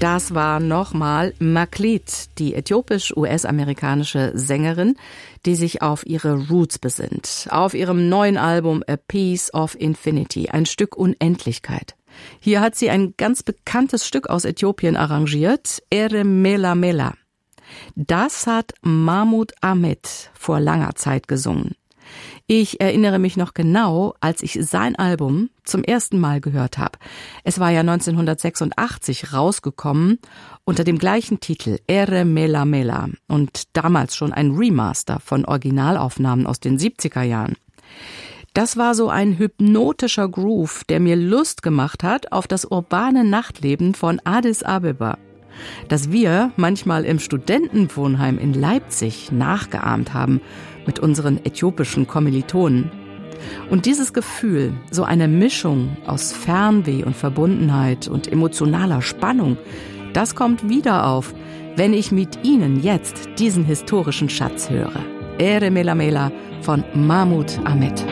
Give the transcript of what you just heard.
Das war nochmal Maklit, die äthiopisch-US-amerikanische Sängerin, die sich auf ihre Roots besinnt. Auf ihrem neuen Album A Piece of Infinity, ein Stück Unendlichkeit. Hier hat sie ein ganz bekanntes Stück aus Äthiopien arrangiert, Ere Mela Mela. Das hat Mahmoud Ahmed vor langer Zeit gesungen. Ich erinnere mich noch genau, als ich sein Album zum ersten Mal gehört habe. Es war ja 1986 rausgekommen unter dem gleichen Titel, Ere Mela Mela, und damals schon ein Remaster von Originalaufnahmen aus den 70er Jahren. Das war so ein hypnotischer Groove, der mir Lust gemacht hat auf das urbane Nachtleben von Addis Abeba, das wir manchmal im Studentenwohnheim in Leipzig nachgeahmt haben mit unseren äthiopischen Kommilitonen. Und dieses Gefühl, so eine Mischung aus Fernweh und Verbundenheit und emotionaler Spannung, das kommt wieder auf, wenn ich mit Ihnen jetzt diesen historischen Schatz höre. Ere Mela Mela von Mahmoud Ahmed.